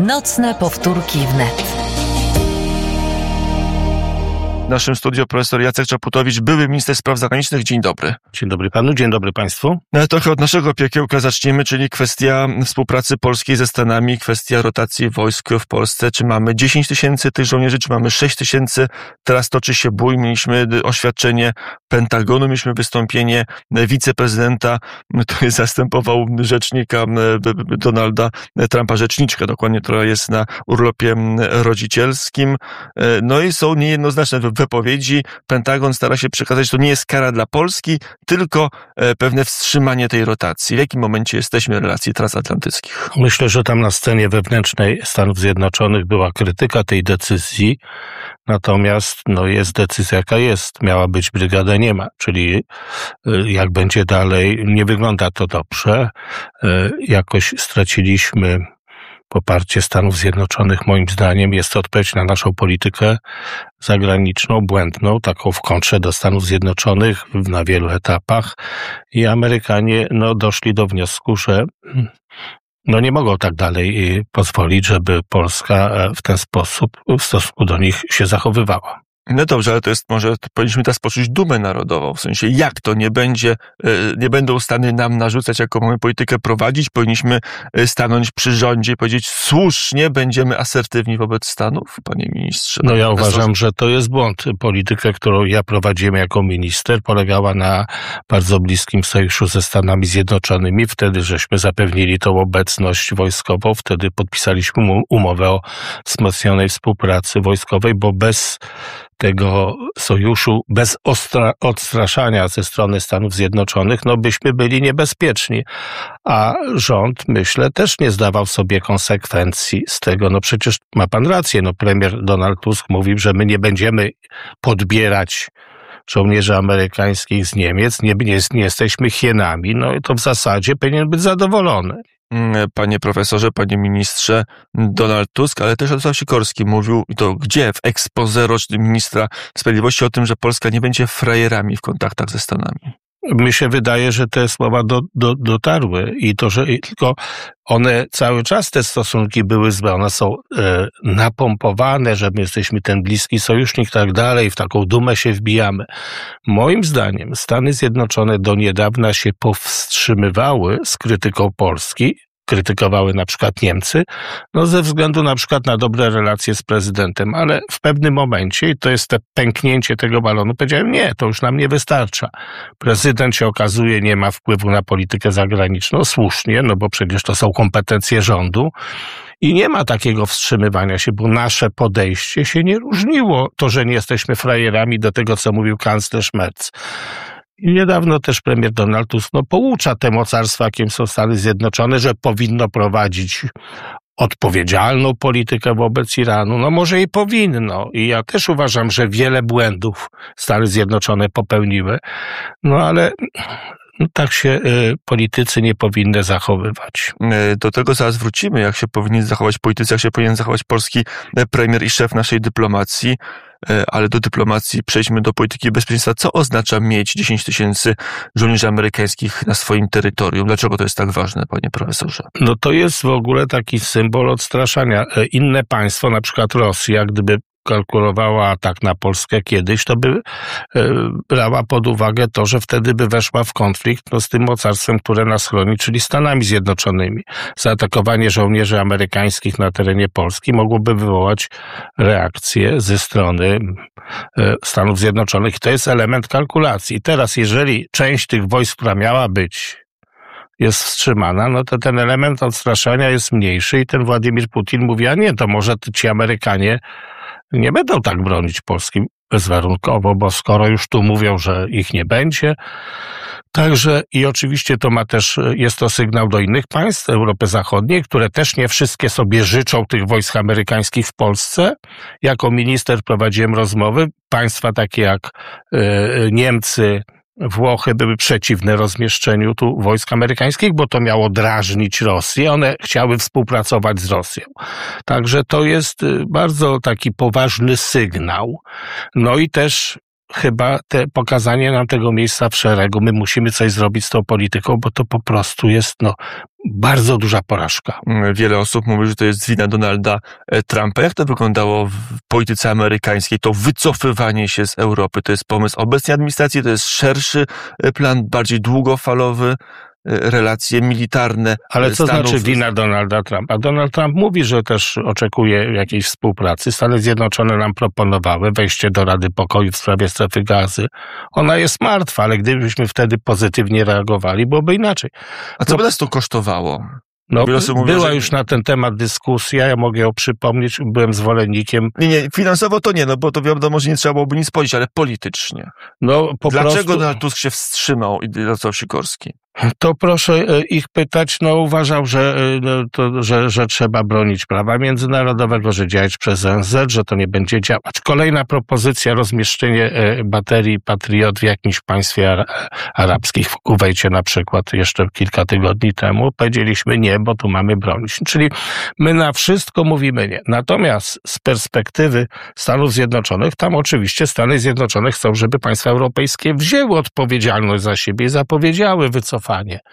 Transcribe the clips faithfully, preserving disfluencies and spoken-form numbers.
Nocne powtórki wnet. W naszym studiu profesor Jacek Czaputowicz, były minister spraw zagranicznych. Dzień dobry. Dzień dobry panu, dzień dobry państwu. No, trochę od naszego piekiełka zaczniemy, czyli kwestia współpracy polskiej ze Stanami, kwestia rotacji wojsk w Polsce. Czy mamy dziesięć tysięcy tych żołnierzy, czy mamy sześć tysięcy? Teraz toczy się bój. Mieliśmy oświadczenie Pentagonu, mieliśmy wystąpienie wiceprezydenta, który zastępował rzecznika Donalda Trumpa, rzeczniczkę dokładnie, która jest na urlopie rodzicielskim. No i są niejednoznaczne wypowiedzi. Pentagon stara się przekazać, że to nie jest kara dla Polski, tylko pewne wstrzymanie tej rotacji. W jakim momencie jesteśmy relacji transatlantyckich? Myślę, że tam na scenie wewnętrznej Stanów Zjednoczonych była krytyka tej decyzji, natomiast no jest decyzja jaka jest. Miała być brygada, nie ma. Czyli jak będzie dalej, nie wygląda to dobrze. Jakoś straciliśmy poparcie Stanów Zjednoczonych, moim zdaniem, jest to odpowiedź na naszą politykę zagraniczną, błędną, taką w kontrze do Stanów Zjednoczonych na wielu etapach. I Amerykanie no, doszli do wniosku, że no, nie mogą tak dalej pozwolić, żeby Polska w ten sposób w stosunku do nich się zachowywała. No dobrze, ale to jest, może powinniśmy teraz poczuć dumę narodową, w sensie jak to nie będzie, nie będą Stany nam narzucać, jaką mamy politykę prowadzić, powinniśmy stanąć przy rządzie i powiedzieć słusznie, będziemy asertywni wobec Stanów, panie ministrze. No ja uważam, że to jest błąd. Politykę, którą ja prowadziłem jako minister, polegała na bardzo bliskim sojuszu ze Stanami Zjednoczonymi. Wtedy żeśmy zapewnili tą obecność wojskową, wtedy podpisaliśmy umowę o wzmocnionej współpracy wojskowej, bo bez tego sojuszu, bez ostra- odstraszania ze strony Stanów Zjednoczonych, no byśmy byli niebezpieczni. A rząd, myślę, też nie zdawał sobie konsekwencji z tego. No przecież ma pan rację, no premier Donald Tusk mówił, że my nie będziemy podbierać żołnierzy amerykańskich z Niemiec, nie, nie, nie jesteśmy hienami, no i to w zasadzie powinien być zadowolony. Panie profesorze, panie ministrze, Donald Tusk, ale też Radosław Sikorski mówił, i to gdzie? W exposé rocznym ministra sprawiedliwości o tym, że Polska nie będzie frajerami w kontaktach ze Stanami. Mi się wydaje, że te słowa do, do, dotarły i to, że tylko one cały czas, te stosunki były złe, one są e, napompowane, że my jesteśmy ten bliski sojusznik i tak dalej, w taką dumę się wbijamy. Moim zdaniem Stany Zjednoczone do niedawna się powstrzymywały z krytyką Polski, krytykowały na przykład Niemcy, no ze względu na przykład na dobre relacje z prezydentem, ale w pewnym momencie, i to jest te pęknięcie tego balonu, powiedziałem, nie, to już nam nie wystarcza. Prezydent się okazuje, nie ma wpływu na politykę zagraniczną, słusznie, no bo przecież to są kompetencje rządu i nie ma takiego wstrzymywania się, bo nasze podejście się nie różniło. To, że nie jesteśmy frajerami do tego, co mówił kanclerz Merz. I niedawno też premier Donald Tusk no, poucza te mocarstwa, jakim są Stany Zjednoczone, że powinno prowadzić odpowiedzialną politykę wobec Iranu. No może i powinno. I ja też uważam, że wiele błędów Stany Zjednoczone popełniły. No ale no, tak się y, politycy nie powinny zachowywać. Do tego zaraz wrócimy, jak się powinien zachować politycy, jak się powinien zachować polski premier i szef naszej dyplomacji. Ale do dyplomacji przejdźmy do polityki bezpieczeństwa. Co oznacza mieć dziesięć tysięcy żołnierzy amerykańskich na swoim terytorium? Dlaczego to jest tak ważne, panie profesorze? No to jest w ogóle taki symbol odstraszania. Inne państwo, na przykład Rosja, gdyby kalkulowała atak na Polskę kiedyś, to by brała pod uwagę to, że wtedy by weszła w konflikt no, z tym mocarstwem, które nas chroni, czyli Stanami Zjednoczonymi. Zaatakowanie żołnierzy amerykańskich na terenie Polski mogłoby wywołać reakcję ze strony Stanów Zjednoczonych. I to jest element kalkulacji. I teraz, jeżeli część tych wojsk, która miała być, jest wstrzymana, no to ten element odstraszania jest mniejszy i ten Władimir Putin mówi, a nie, to może ci Amerykanie nie będą tak bronić Polski bezwarunkowo, bo skoro już tu mówią, że ich nie będzie. Także i oczywiście to ma też, jest to sygnał do innych państw Europy Zachodniej, które też nie wszystkie sobie życzą tych wojsk amerykańskich w Polsce. Jako minister prowadziłem rozmowy. Państwa takie jak y, Niemcy, Włochy były przeciwne rozmieszczeniu tu wojsk amerykańskich, bo to miało drażnić Rosję. One chciały współpracować z Rosją. Także to jest bardzo taki poważny sygnał. No i też chyba te pokazanie nam tego miejsca w szeregu. My musimy coś zrobić z tą polityką, bo to po prostu jest no, bardzo duża porażka. Wiele osób mówi, że to jest wina Donalda Trumpa. Jak to wyglądało w polityce amerykańskiej? To wycofywanie się z Europy, to jest pomysł obecnej administracji, to jest szerszy plan, bardziej długofalowy, relacje militarne. Ale co Stanów... znaczy wina Donalda Trumpa? Donald Trump mówi, że też oczekuje jakiejś współpracy. Stany Zjednoczone nam proponowały wejście do Rady Pokoju w sprawie strefy Gazy. Ona jest martwa, ale gdybyśmy wtedy pozytywnie reagowali, byłoby inaczej. A co no, by nas to kosztowało? No, mówią, była że... już na ten temat dyskusja, ja mogę ją przypomnieć, byłem zwolennikiem. Nie, nie, finansowo to nie, no bo to wiadomo, że nie trzeba byłoby nic powiedzieć, ale politycznie. No, po Dlaczego prostu... Donald Tusk się wstrzymał i Jarosław Sikorski? To proszę ich pytać, no uważał, że, no, to, że, że trzeba bronić prawa międzynarodowego, że działać przez O N Z, że to nie będzie działać. Kolejna propozycja, rozmieszczenie baterii Patriot w jakimś państwie arabskim, w Kuwejcie na przykład jeszcze kilka tygodni temu. Powiedzieliśmy nie, bo tu mamy bronić. Czyli my na wszystko mówimy nie. Natomiast z perspektywy Stanów Zjednoczonych, tam oczywiście Stany Zjednoczone chcą, żeby państwa europejskie wzięły odpowiedzialność za siebie i zapowiedziały wycofanie.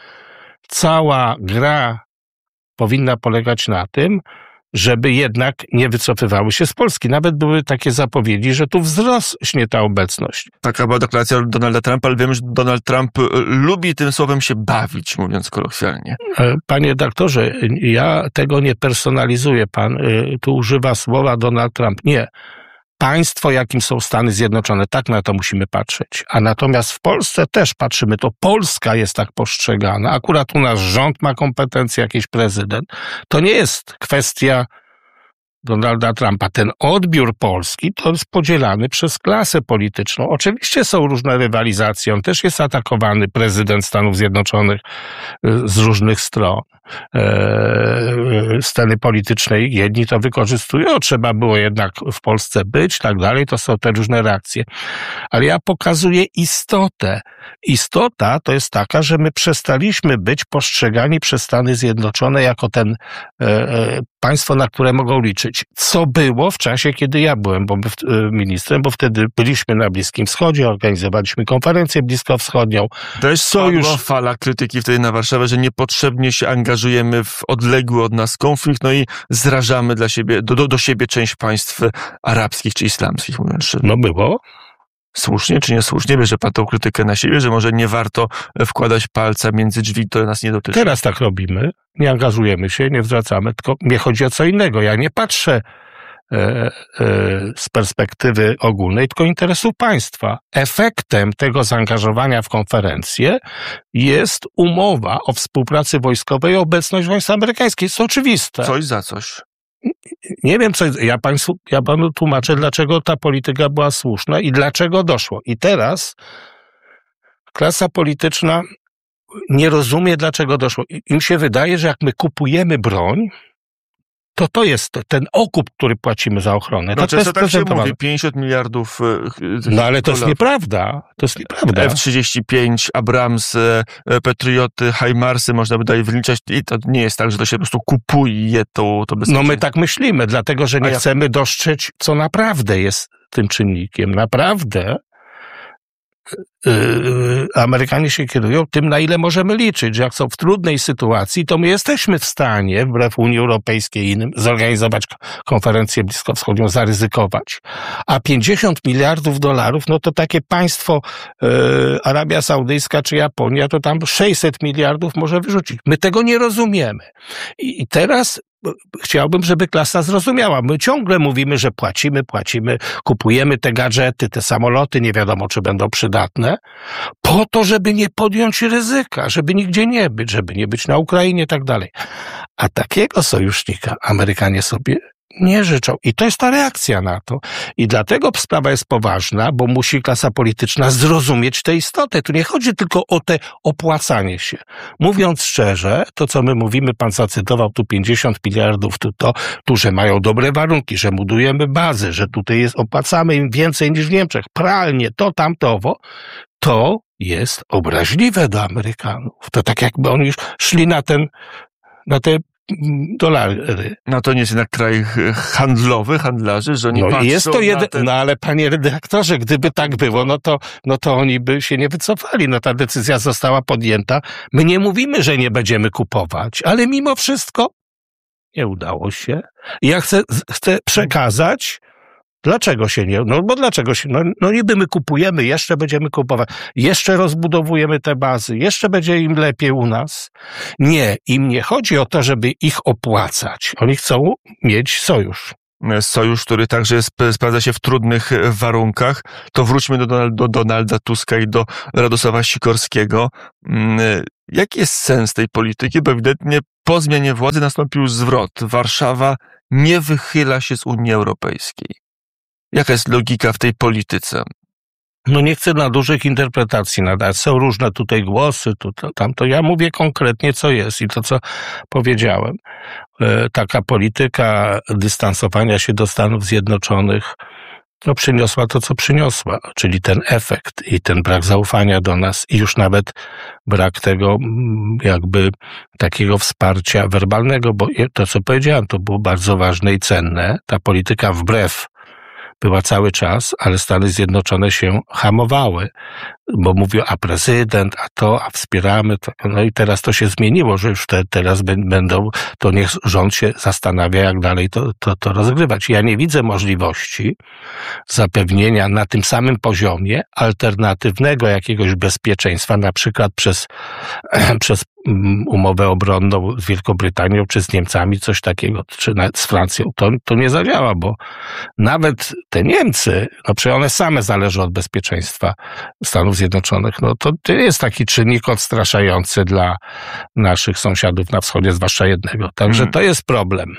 Cała gra powinna polegać na tym, żeby jednak nie wycofywały się z Polski. Nawet były takie zapowiedzi, że tu wzrośnie ta obecność. Taka była deklaracja Donalda Trumpa, ale wiem, że Donald Trump lubi tym słowem się bawić, mówiąc kolokwialnie. Panie doktorze, ja tego nie personalizuję. Pan tu używa słowa Donald Trump. Nie. Państwo, jakim są Stany Zjednoczone, tak na to musimy patrzeć. A natomiast w Polsce też patrzymy, to Polska jest tak postrzegana. Akurat u nas rząd ma kompetencje, jakiś prezydent. To nie jest kwestia Donalda Trumpa. Ten odbiór Polski to jest podzielany przez klasę polityczną. Oczywiście są różne rywalizacje. On też jest atakowany, prezydent Stanów Zjednoczonych, z różnych stron. Sceny politycznej. Jedni to wykorzystują, trzeba było jednak w Polsce być, tak dalej. To są te różne reakcje. Ale ja pokazuję istotę. Istota to jest taka, że my przestaliśmy być postrzegani przez Stany Zjednoczone jako ten e, państwo, na które mogą liczyć. Co było w czasie, kiedy ja byłem bo, e, ministrem, bo wtedy byliśmy na Bliskim Wschodzie, organizowaliśmy konferencję bliskowschodnią. Też spadła fala krytyki wtedy na Warszawę, że niepotrzebnie się angażujemy w odległy od nas konflikt, no i zrażamy dla siebie, do, do siebie część państw arabskich czy islamskich, mówiąc szczerze. No było. Słusznie czy niesłusznie bierze pan tą krytykę na siebie, że może nie warto wkładać palca między drzwi, które nas nie dotyczą? Teraz tak robimy. Nie angażujemy się, nie zwracamy, tylko mnie chodzi o co innego. Ja nie patrzę e, e, z perspektywy ogólnej, tylko interesu państwa. Efektem tego zaangażowania w konferencję jest umowa o współpracy wojskowej i obecność wojsk amerykańskich. Jest to oczywiste. Coś za coś. Nie wiem, co ja państwu, ja panu tłumaczę, dlaczego ta polityka była słuszna i dlaczego doszło. I teraz klasa polityczna nie rozumie, dlaczego doszło. Im się wydaje, że jak my kupujemy broń, to to jest ten okup, który płacimy za ochronę. No to często jest tak się mówi, pięćdziesiąt miliardów No ale to jest nieprawda. To jest nieprawda. F trzydzieści pięć, Abrams, Patrioty, HIMARSy można by dalej wyliczać i to nie jest tak, że to się po prostu kupuje to, to bezpieczeństwo. No my tak myślimy, dlatego że nie ja... chcemy dostrzec, co naprawdę jest tym czynnikiem. Naprawdę Yy, Amerykanie się kierują tym, na ile możemy liczyć, że jak są w trudnej sytuacji, to my jesteśmy w stanie, wbrew Unii Europejskiej i innym, zorganizować konferencję bliskowschodnią, zaryzykować. A pięćdziesiąt miliardów dolarów, no to takie państwo yy, Arabia Saudyjska czy Japonia, to tam sześćset miliardów może wyrzucić. My tego nie rozumiemy. I, i teraz chciałbym, żeby klasa zrozumiała. My ciągle mówimy, że płacimy, płacimy, kupujemy te gadżety, te samoloty, nie wiadomo, czy będą przydatne, po to, żeby nie podjąć ryzyka, żeby nigdzie nie być, żeby nie być na Ukrainie i tak dalej. A takiego sojusznika Amerykanie sobie nie życzą. I to jest ta reakcja na to. I dlatego sprawa jest poważna, bo musi klasa polityczna zrozumieć tę istotę. Tu nie chodzi tylko o te opłacanie się. Mówiąc szczerze, to co my mówimy, pan zacytował tu pięćdziesiąt miliardów, tu to, tu, że mają dobre warunki, że budujemy bazy, że tutaj jest, opłacamy im więcej niż w Niemczech, pralnie, to, tamto, owo, to jest obraźliwe do Amerykanów. To tak jakby oni już szli na ten, na te dolary. No to nie jest jednak kraj handlowy, handlarzy, że oni no, patrzą jest to jeden, ten... No ale panie redaktorze, gdyby tak było, no to, no to oni by się nie wycofali. No ta decyzja została podjęta. My nie mówimy, że nie będziemy kupować, ale mimo wszystko nie udało się. I ja chcę, chcę przekazać, dlaczego się nie... No bo dlaczego się... No, no niby my kupujemy, jeszcze będziemy kupować, jeszcze rozbudowujemy te bazy, jeszcze będzie im lepiej u nas. Nie, im nie chodzi o to, żeby ich opłacać. Oni chcą mieć sojusz. Sojusz, który także jest, sprawdza się w trudnych warunkach. To wróćmy do, do Donalda Tuska i do Radosława Sikorskiego. Jaki jest sens tej polityki? Bo ewidentnie po zmianie władzy nastąpił zwrot. Warszawa nie wychyla się z Unii Europejskiej. Jaka jest logika w tej polityce? No nie chcę na dużych interpretacji nadać. Są różne tutaj głosy, tu, to, tamto. Ja mówię konkretnie, co jest i to, co powiedziałem. E, taka polityka dystansowania się do Stanów Zjednoczonych no, przyniosła to, co przyniosła, czyli ten efekt i ten brak zaufania do nas i już nawet brak tego jakby takiego wsparcia werbalnego, bo to, co powiedziałem, to było bardzo ważne i cenne. Ta polityka wbrew była cały czas, ale Stany Zjednoczone się hamowały, bo mówią, a prezydent, a to, a wspieramy to. No i teraz to się zmieniło, że już te, teraz będą, to niech rząd się zastanawia, jak dalej to, to, to rozgrywać. Ja nie widzę możliwości zapewnienia na tym samym poziomie alternatywnego jakiegoś bezpieczeństwa, na przykład przez, przez umowę obronną z Wielką Brytanią, czy z Niemcami, coś takiego, czy nawet z Francją. To, to nie zadziała, bo nawet te Niemcy, no przecież one same zależą od bezpieczeństwa Stanów Zjednoczonych. No to, to jest taki czynnik odstraszający dla naszych sąsiadów na wschodzie, zwłaszcza jednego. Także to jest problem.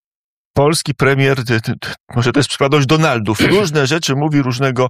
Polski premier, może to jest przypadłość Donaldów, różne rzeczy mówi różnego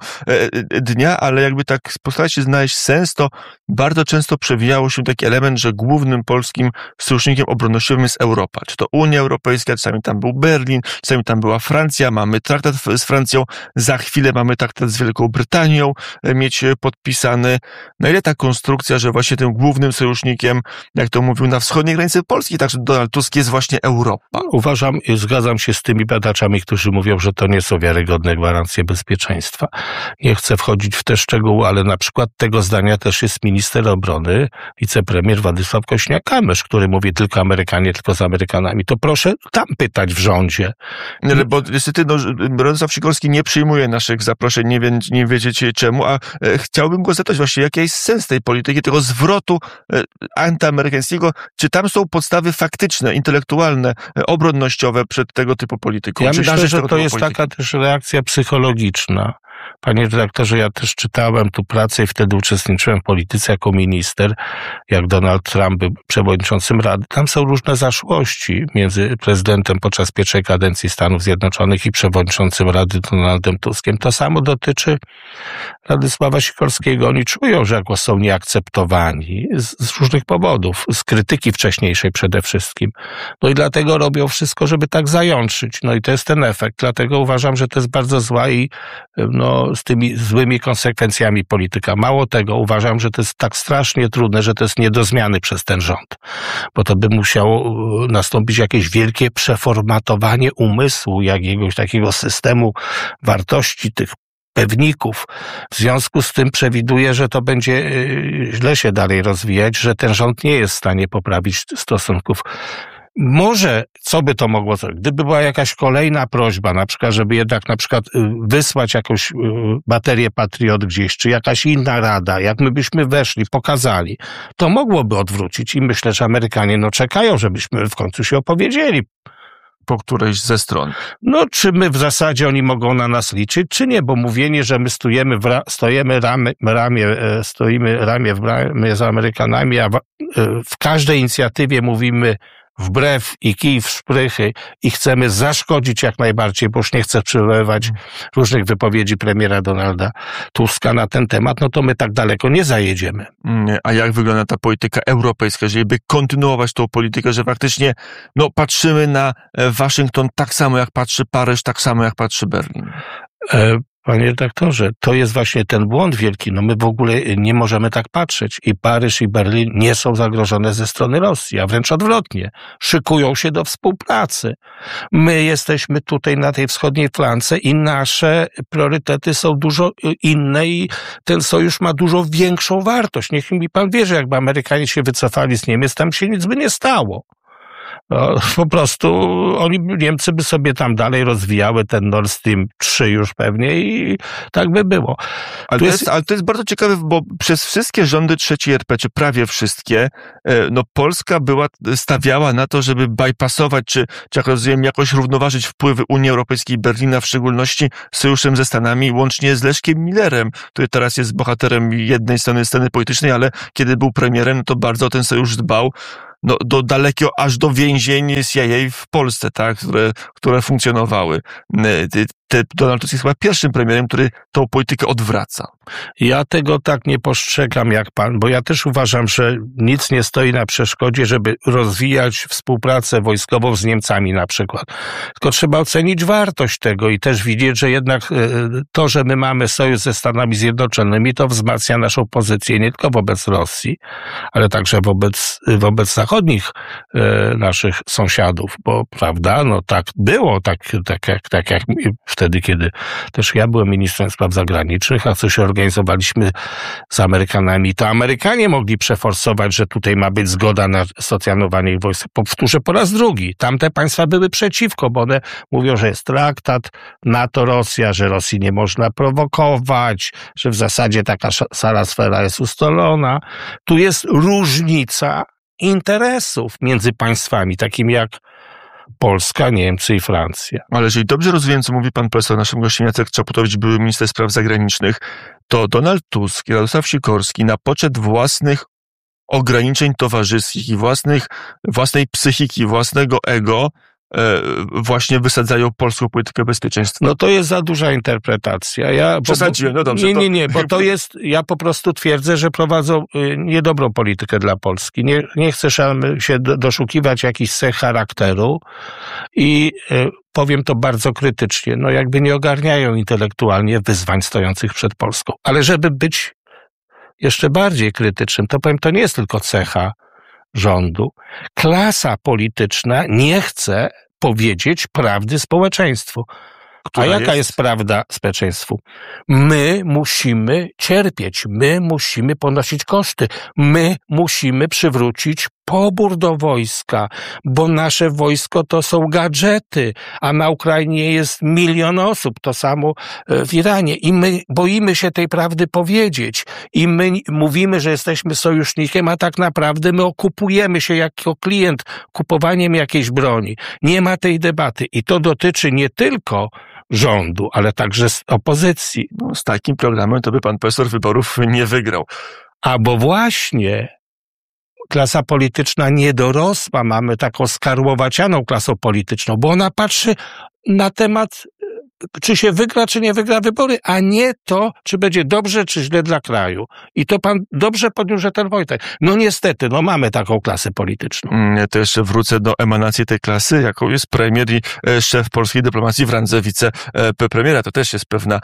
dnia, ale jakby tak postarać się znaleźć sens, to bardzo często przewijało się taki element, że głównym polskim sojusznikiem obronnościowym jest Europa. Czy to Unia Europejska, czasami tam był Berlin, czasami tam była Francja, mamy traktat z Francją, za chwilę mamy traktat z Wielką Brytanią mieć podpisany. Na ile ta konstrukcja, że właśnie tym głównym sojusznikiem, jak to mówił, na wschodniej granicy Polski, także Donald Tusk, jest właśnie Europa? Uważam i zgadzam się z tymi badaczami, którzy mówią, że to nie są wiarygodne gwarancje bezpieczeństwa. Nie chcę wchodzić w te szczegóły, ale na przykład tego zdania też jest minister obrony, wicepremier Władysław Kosiniak-Kamysz, który mówi tylko Amerykanie, tylko z Amerykanami. To proszę tam pytać w rządzie. Nie, ale bo niestety no, Radosław Sikorski nie przyjmuje naszych zaproszeń, nie, wie, nie wiecie czemu, a e, chciałbym go zapytać właśnie, jaki jest sens tej polityki, tego zwrotu e, antyamerykańskiego, czy tam są podstawy faktyczne, intelektualne, e, obronnościowe przed tego typu polityką? Ja czy myślę, że to jest polityki? taka też reakcja psychologiczna. Panie redaktorze, ja też czytałem tu pracę i wtedy uczestniczyłem w polityce jako minister, jak Donald Trump był przewodniczącym Rady. Tam są różne zaszłości między prezydentem podczas pierwszej kadencji Stanów Zjednoczonych i przewodniczącym Rady Donaldem Tuskiem. To samo dotyczy Radosława Sikorskiego. Oni czują, że jako są nieakceptowani z, z różnych powodów, z krytyki wcześniejszej przede wszystkim. No i dlatego robią wszystko, żeby tak zajątrzyć. No i to jest ten efekt. Dlatego uważam, że to jest bardzo zła i no, z tymi złymi konsekwencjami polityka. Mało tego, uważam, że to jest tak strasznie trudne, że to jest nie do zmiany przez ten rząd. Bo to by musiało nastąpić jakieś wielkie przeformatowanie umysłu, jakiegoś takiego systemu wartości tych pewników. W związku z tym przewiduję, że to będzie źle się dalej rozwijać, że ten rząd nie jest w stanie poprawić stosunków. Może, co by to mogło zrobić? Gdyby była jakaś kolejna prośba, na przykład, żeby jednak na przykład wysłać jakąś baterię Patriot gdzieś, czy jakaś inna rada, jak my byśmy weszli, pokazali, to mogłoby odwrócić i myślę, że Amerykanie no czekają, żebyśmy w końcu się opowiedzieli. Po którejś ze stron. No, czy my w zasadzie oni mogą na nas liczyć, czy nie, bo mówienie, że my stojemy, w ra, stojemy ramię, ramię, stoimy ramię w ramię z Amerykanami, a w, w każdej inicjatywie mówimy wbrew i kij w szprychy i chcemy zaszkodzić jak najbardziej, bo już nie chcę przywoływać różnych wypowiedzi premiera Donalda Tuska na ten temat, no to my tak daleko nie zajedziemy. A jak wygląda ta polityka europejska, jeżeli by kontynuować tą politykę, że faktycznie no, patrzymy na Waszyngton tak samo jak patrzy Paryż, tak samo jak patrzy Berlin? E, Panie redaktorze, to jest właśnie ten błąd wielki. No my w ogóle nie możemy tak patrzeć. I Paryż, i Berlin nie są zagrożone ze strony Rosji, a wręcz odwrotnie. Szykują się do współpracy. My jesteśmy tutaj na tej wschodniej flance i nasze priorytety są dużo inne i ten sojusz ma dużo większą wartość. Niech mi pan wierzy, jakby Amerykanie się wycofali z Niemiec, tam się nic by nie stało. No, po prostu oni, Niemcy by sobie tam dalej rozwijały ten Nord Stream trzy już pewnie i tak by było. Ale to jest, jest, ale to jest bardzo ciekawe, bo przez wszystkie rządy trzeciej R P, czy prawie wszystkie, no Polska była, stawiała na to, żeby bypassować, czy, czy jak rozumiem, jakoś równoważyć wpływy Unii Europejskiej, Berlina w szczególności, sojuszem ze Stanami, łącznie z Leszkiem Millerem, który teraz jest bohaterem jednej strony sceny politycznej, ale kiedy był premierem, to bardzo o ten sojusz dbał. No, do dalekiego, aż do więzień C I A w Polsce, tak, które, które funkcjonowały. Te, Donald Tusk jest chyba pierwszym premierem, który tą politykę odwraca. Ja tego tak nie postrzegam jak pan, bo ja też uważam, że nic nie stoi na przeszkodzie, żeby rozwijać współpracę wojskową z Niemcami na przykład. Tylko trzeba ocenić wartość tego i też widzieć, że jednak to, że my mamy sojusz ze Stanami Zjednoczonymi, to wzmacnia naszą pozycję nie tylko wobec Rosji, ale także wobec, wobec zachodnich e, naszych sąsiadów, bo prawda, no tak było, tak, tak, jak, tak jak wtedy, kiedy też ja byłem ministrem spraw zagranicznych, a coś organizowaliśmy z Amerykanami, to Amerykanie mogli przeforsować, że tutaj ma być zgoda na stacjonowanie ich wojsk. Powtórzę po raz drugi. Tamte państwa były przeciwko, bo one mówią, że jest traktat NATO-Rosja, że Rosji nie można prowokować, że w zasadzie taka szara sfera jest ustalona. Tu jest różnica interesów między państwami, takimi jak Polska, Niemcy i Francja. Ale jeżeli dobrze rozumiem, co mówi pan profesor, naszym gościem Jacek Czaputowicz, były minister spraw zagranicznych, to Donald Tusk i Radosław Sikorski na poczet własnych ograniczeń towarzyskich i własnych, własnej psychiki, własnego ego właśnie wysadzają polską politykę bezpieczeństwa. No to jest za duża interpretacja. Ja Przesadziłem, no dobrze. Nie, to... nie, nie, bo to jest, ja po prostu twierdzę, że prowadzą niedobrą politykę dla Polski. Nie, nie chcę się doszukiwać jakichś cech charakteru i powiem to bardzo krytycznie, no jakby nie ogarniają intelektualnie wyzwań stojących przed Polską. Ale żeby być jeszcze bardziej krytycznym, to powiem, to nie jest tylko cecha rządu. Klasa polityczna nie chce powiedzieć prawdy społeczeństwu. A jaka jest? jest prawda społeczeństwu? My musimy cierpieć, my musimy ponosić koszty, my musimy przywrócić pobór do wojska, bo nasze wojsko to są gadżety, a na Ukrainie jest milion osób, to samo w Iranie. I my boimy się tej prawdy powiedzieć. I my mówimy, że jesteśmy sojusznikiem, a tak naprawdę my okupujemy się jako klient kupowaniem jakiejś broni. Nie ma tej debaty. I to dotyczy nie tylko rządu, ale także opozycji. No, z takim programem to by pan profesor wyborów nie wygrał. A bo właśnie klasa polityczna nie dorosła, mamy taką skarłowacianą klasą polityczną, bo ona patrzy na temat, czy się wygra, czy nie wygra wybory, a nie to, czy będzie dobrze, czy źle dla kraju. I to pan dobrze podniósł, że ten Wojtek. No niestety, no mamy taką klasę polityczną. To jeszcze wrócę do emanacji tej klasy, jaką jest premier i szef polskiej dyplomacji w randze wicepremiera. To też jest pewna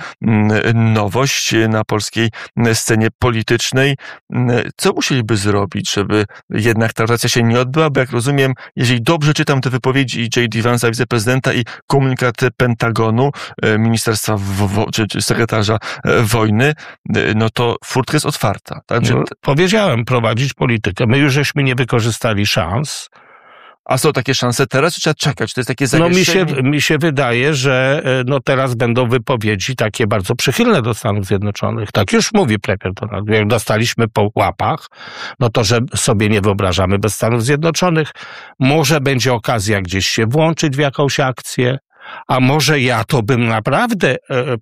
nowość na polskiej scenie politycznej. Co musieliby zrobić, żeby jednak ta rotacja się nie odbyła? Bo jak rozumiem, jeżeli dobrze czytam te wypowiedzi i J D Vance'a, wiceprezydenta, i komunikat Pentagonu, ministerstwa w, w, czy, czy sekretarza wojny, no to furtka jest otwarta. Tak? No, powiedziałem, prowadzić politykę. My już żeśmy nie wykorzystali szans. A są takie szanse teraz, czy trzeba czekać? To jest takie zawieszenie? No mi się, mi się wydaje, że no teraz będą wypowiedzi takie bardzo przychylne do Stanów Zjednoczonych. Tak już mówi premier Donald. Jak dostaliśmy po łapach, no to że sobie nie wyobrażamy bez Stanów Zjednoczonych. Może będzie okazja gdzieś się włączyć w jakąś akcję, a może ja to bym naprawdę e,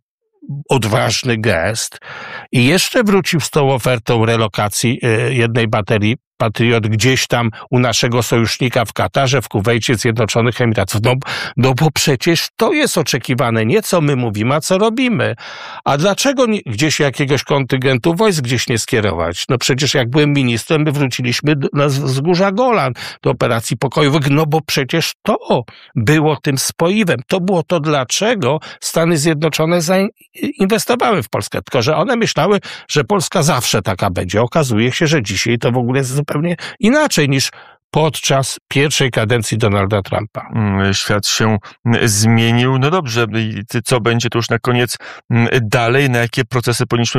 odważny gest i jeszcze wrócił z tą ofertą relokacji e, jednej baterii patriot gdzieś tam u naszego sojusznika w Katarze, w Kuwejcie, Zjednoczonych Emiratów. No, no bo przecież to jest oczekiwane, nie co my mówimy, a co robimy. A dlaczego nie, gdzieś jakiegoś kontyngentu wojsk gdzieś nie skierować? No przecież jak byłem ministrem, my wróciliśmy do, na wzgórza Golan do operacji pokojowych, no bo przecież to było tym spoiwem. To było to, dlaczego Stany Zjednoczone zainwestowały w Polskę. Tylko że one myślały, że Polska zawsze taka będzie. Okazuje się, że dzisiaj to w ogóle jest zupełnie inaczej niż podczas pierwszej kadencji Donalda Trumpa. Świat się zmienił. No dobrze, co będzie to już na koniec dalej? Na jakie procesy powinniśmy